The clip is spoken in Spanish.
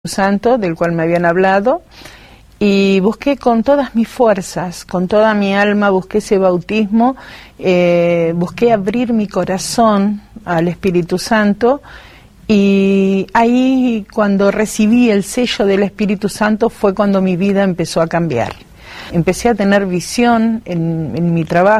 Santo, del cual me habían hablado, y busqué con todas mis fuerzas, con toda mi alma, busqué ese bautismo, busqué abrir mi corazón al Espíritu Santo, y ahí cuando recibí el sello del Espíritu Santo fue cuando mi vida empezó a cambiar. Empecé a tener visión en mi trabajo.